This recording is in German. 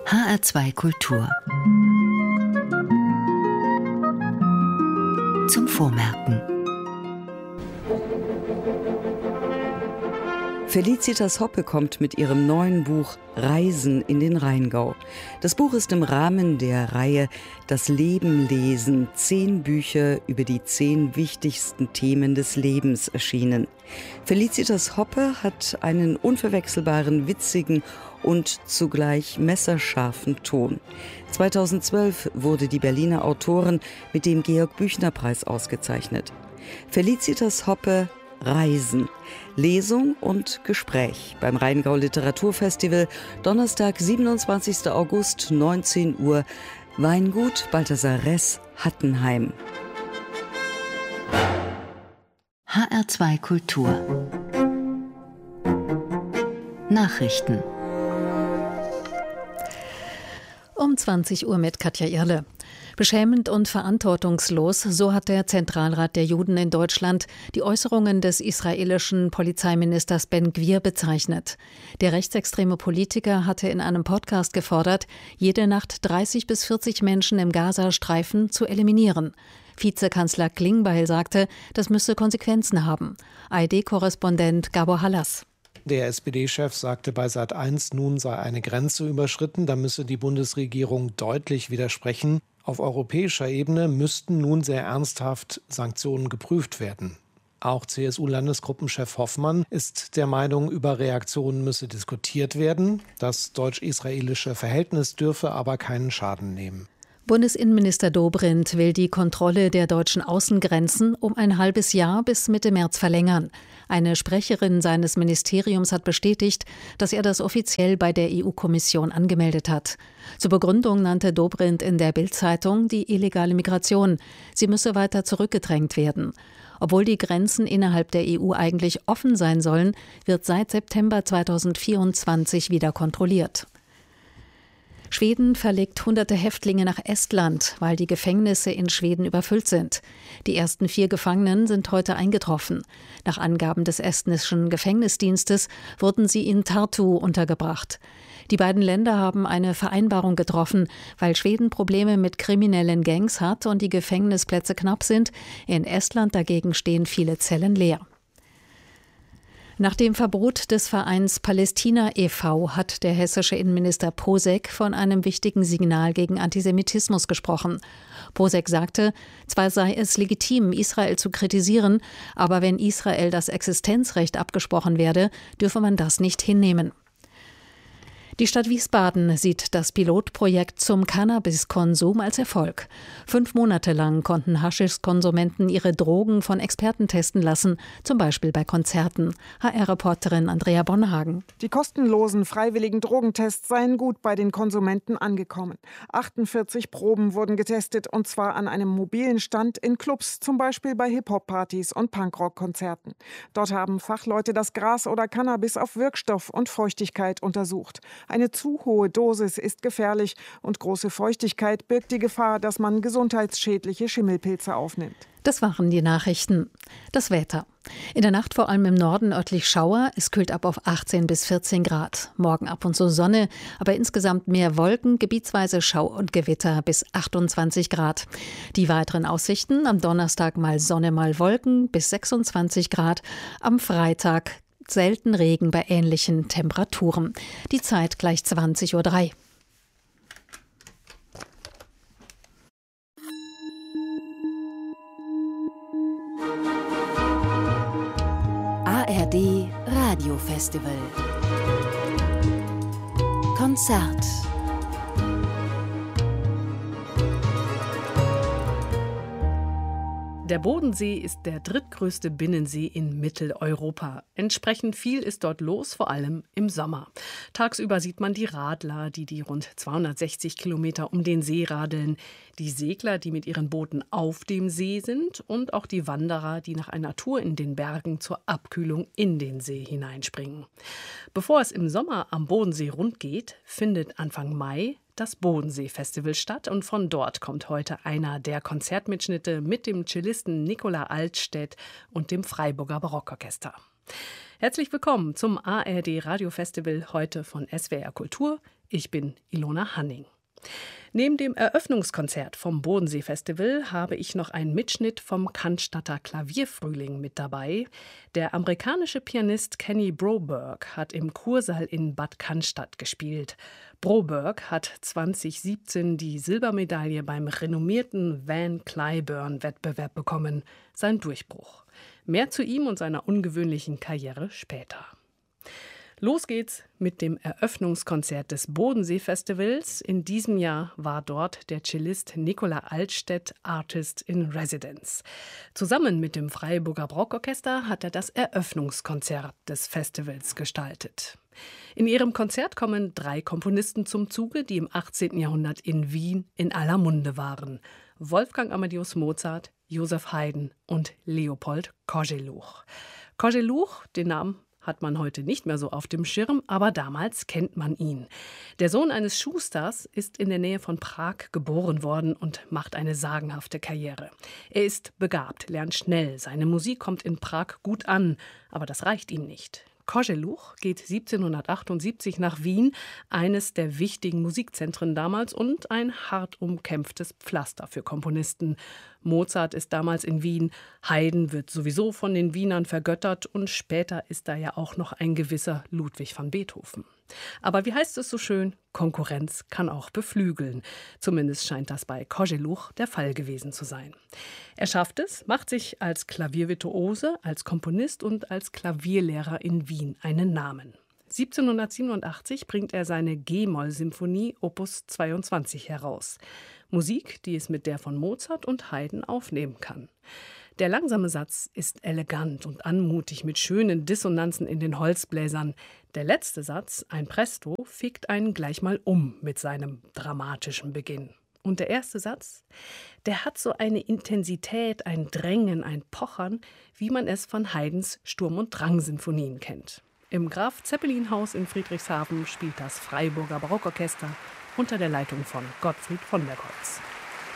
HR2 Kultur. Zum Vormerken. Felicitas Hoppe kommt mit ihrem neuen Buch Reisen in den Rheingau. Das Buch ist im Rahmen der Reihe Das Leben lesen, 10 Bücher über die 10 wichtigsten Themen des Lebens erschienen. Felicitas Hoppe hat einen unverwechselbaren, witzigen und zugleich messerscharfen Ton. 2012 wurde die Berliner Autorin mit dem Georg-Büchner-Preis ausgezeichnet. Felicitas Hoppe Reisen. Lesung und Gespräch beim Rheingau Literaturfestival, Donnerstag, 27. August, 19 Uhr, Weingut Balthasar Ress, Hattenheim. HR2 Kultur. Nachrichten. Um 20 Uhr mit Katja Irle. Beschämend und verantwortungslos, so hat der Zentralrat der Juden in Deutschland die Äußerungen des israelischen Polizeiministers Ben Gvir bezeichnet. Der rechtsextreme Politiker hatte in einem Podcast gefordert, jede Nacht 30 bis 40 Menschen im Gazastreifen zu eliminieren. Vizekanzler Klingbeil sagte, das müsse Konsequenzen haben. ARD-Korrespondent Gabor Hallas. Der SPD-Chef sagte bei Sat.1, nun sei eine Grenze überschritten, da müsse die Bundesregierung deutlich widersprechen. Auf europäischer Ebene müssten nun sehr ernsthaft Sanktionen geprüft werden. Auch CSU-Landesgruppenchef Hoffmann ist der Meinung, über Reaktionen müsse diskutiert werden. Das deutsch-israelische Verhältnis dürfe aber keinen Schaden nehmen. Bundesinnenminister Dobrindt will die Kontrolle der deutschen Außengrenzen um ein halbes Jahr bis Mitte März verlängern. Eine Sprecherin seines Ministeriums hat bestätigt, dass er das offiziell bei der EU-Kommission angemeldet hat. Zur Begründung nannte Dobrindt in der Bild-Zeitung die illegale Migration. Sie müsse weiter zurückgedrängt werden. Obwohl die Grenzen innerhalb der EU eigentlich offen sein sollen, wird seit September 2024 wieder kontrolliert. Schweden verlegt hunderte Häftlinge nach Estland, weil die Gefängnisse in Schweden überfüllt sind. Die ersten 4 Gefangenen sind heute eingetroffen. Nach Angaben des estnischen Gefängnisdienstes wurden sie in Tartu untergebracht. Die beiden Länder haben eine Vereinbarung getroffen, weil Schweden Probleme mit kriminellen Gangs hat und die Gefängnisplätze knapp sind. In Estland dagegen stehen viele Zellen leer. Nach dem Verbot des Vereins Palästina e.V. hat der hessische Innenminister Posek von einem wichtigen Signal gegen Antisemitismus gesprochen. Posek sagte, zwar sei es legitim, Israel zu kritisieren, aber wenn Israel das Existenzrecht abgesprochen werde, dürfe man das nicht hinnehmen. Die Stadt Wiesbaden sieht das Pilotprojekt zum Cannabiskonsum als Erfolg. 5 Monate lang konnten Haschischkonsumenten ihre Drogen von Experten testen lassen, zum Beispiel bei Konzerten. HR-Reporterin Andrea Bonhagen. Die kostenlosen freiwilligen Drogentests seien gut bei den Konsumenten angekommen. 48 Proben wurden getestet, und zwar an einem mobilen Stand in Clubs, zum Beispiel bei Hip-Hop-Partys und Punkrock-Konzerten. Dort haben Fachleute das Gras oder Cannabis auf Wirkstoff und Feuchtigkeit untersucht. Eine zu hohe Dosis ist gefährlich und große Feuchtigkeit birgt die Gefahr, dass man gesundheitsschädliche Schimmelpilze aufnimmt. Das waren die Nachrichten. Das Wetter. In der Nacht vor allem im Norden örtlich Schauer. Es kühlt ab auf 18 bis 14 Grad. Morgen ab und zu Sonne, aber insgesamt mehr Wolken, gebietsweise Schau und Gewitter bis 28 Grad. Die weiteren Aussichten: am Donnerstag mal Sonne, mal Wolken bis 26 Grad. Am Freitag selten Regen bei ähnlichen Temperaturen. Die Zeit gleich 20:03 Uhr. ARD Radiofestival. Konzert. Der Bodensee ist der drittgrößte Binnensee in Mitteleuropa. Entsprechend viel ist dort los, vor allem im Sommer. Tagsüber sieht man die Radler, die rund 260 Kilometer um den See radeln, die Segler, die mit ihren Booten auf dem See sind, und auch die Wanderer, die nach einer Tour in den Bergen zur Abkühlung in den See hineinspringen. Bevor es im Sommer am Bodensee rund geht, findet Anfang Mai das Bodensee-Festival statt, und von dort kommt heute einer der Konzertmitschnitte mit dem Cellisten Nicola Altstedt und dem Freiburger Barockorchester. Herzlich willkommen zum ARD Radiofestival, heute von SWR Kultur. Ich bin Ilona Hanning. Neben dem Eröffnungskonzert vom Bodensee-Festival habe ich noch einen Mitschnitt vom Cannstatter Klavierfrühling mit dabei. Der amerikanische Pianist Kenny Broberg hat im Kursaal in Bad Cannstatt gespielt. Broberg hat 2017 die Silbermedaille beim renommierten Van Cliburn-Wettbewerb bekommen. Sein Durchbruch. Mehr zu ihm und seiner ungewöhnlichen Karriere später. Los geht's mit dem Eröffnungskonzert des Bodensee-Festivals. In diesem Jahr war dort der Cellist Nicola Altstedt Artist in Residence. Zusammen mit dem Freiburger Barockorchester hat er das Eröffnungskonzert des Festivals gestaltet. In ihrem Konzert kommen 3 Komponisten zum Zuge, die im 18. Jahrhundert in Wien in aller Munde waren: Wolfgang Amadeus Mozart, Joseph Haydn und Leopold Koželuch. Koželuch, den Namen hat man heute nicht mehr so auf dem Schirm, aber damals kennt man ihn. Der Sohn eines Schusters ist in der Nähe von Prag geboren worden und macht eine sagenhafte Karriere. Er ist begabt, lernt schnell, seine Musik kommt in Prag gut an, aber das reicht ihm nicht. Koželuch geht 1778 nach Wien, eines der wichtigen Musikzentren damals und ein hart umkämpftes Pflaster für Komponisten. Mozart ist damals in Wien, Haydn wird sowieso von den Wienern vergöttert und später ist da ja auch noch ein gewisser Ludwig van Beethoven. Aber wie heißt es so schön, Konkurrenz kann auch beflügeln. Zumindest scheint das bei Koželuch der Fall gewesen zu sein. Er schafft es, macht sich als Klaviervirtuose, als Komponist und als Klavierlehrer in Wien einen Namen. 1787 bringt er seine G-Moll-Symphonie Opus 22 heraus. Musik, die es mit der von Mozart und Haydn aufnehmen kann. Der langsame Satz ist elegant und anmutig mit schönen Dissonanzen in den Holzbläsern. Der letzte Satz, ein Presto, fickt einen gleich mal um mit seinem dramatischen Beginn. Und der erste Satz, der hat so eine Intensität, ein Drängen, ein Pochern, wie man es von Haydns Sturm- und Drang-Sinfonien kennt. Im Graf-Zeppelin-Haus in Friedrichshafen spielt das Freiburger Barockorchester unter der Leitung von Gottfried von der Goltz.